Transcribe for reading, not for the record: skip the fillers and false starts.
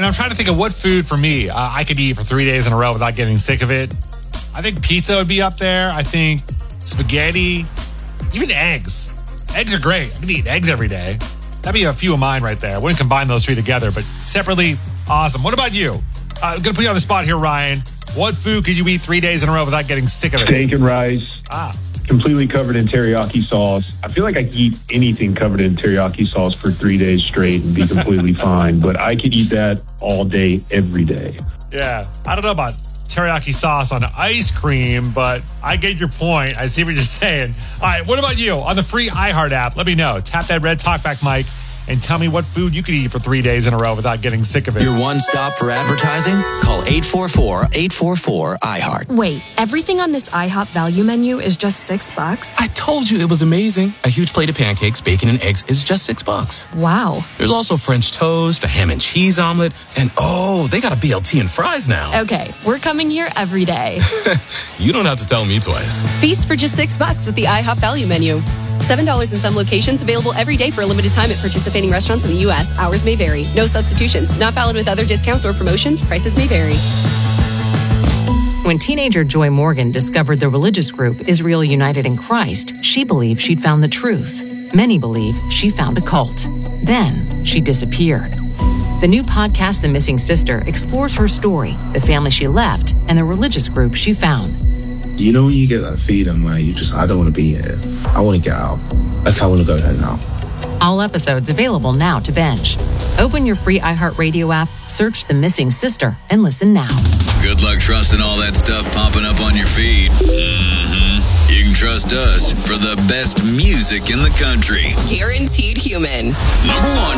I'm trying to think of what food for me I could eat for 3 days in a row without getting sick of it. I think pizza would be up there. I think spaghetti, even eggs. Eggs are great. I could eat eggs every day. That'd be a few of mine right there. I wouldn't combine those three together, but separately, awesome. What about you? I'm going to put you on the spot here, Ryan. What food could you eat 3 days in a row without getting sick of it? Steak and rice. Completely covered in teriyaki sauce. I feel like I could eat anything covered in teriyaki sauce for 3 days straight and be completely fine. But I could eat that all day, every day. Yeah. I don't know about teriyaki sauce on ice cream, but I get your point. I see what you're saying. All right. What about you? On the free iHeart app, let me know. Tap that red talkback mic and tell me what food you could eat for 3 days in a row without getting sick of it. Your one stop for advertising? Call 844-844-iHeart. Wait, everything on this IHOP value menu is just $6? I told you it was amazing. A huge plate of pancakes, bacon, and eggs is just $6. Wow. There's also French toast, a ham and cheese omelet, and they got a BLT and fries now. Okay, we're coming here every day. You don't have to tell me twice. Feast for just $6 with the IHOP value menu. $7 in some locations, available every day for a limited time at participating restaurants in the U.S. Hours may vary. No substitutions. Not valid with other discounts or promotions. Prices may vary. When teenager Joy Morgan discovered the religious group Israel United in Christ, she believed she'd found the truth. Many believe she found a cult. Then she disappeared. The new podcast, The Missing Sister, explores her story, the family she left, and the religious group she found. You know when you get that feeling where I don't want to be here. I want to get out. Like I want to go home now. All episodes available now to binge. Open your free iHeartRadio app, search The Missing Sister, and listen now. Good luck trusting all that stuff popping up on your feed. You can trust us for the best music in the country. Guaranteed Human. #1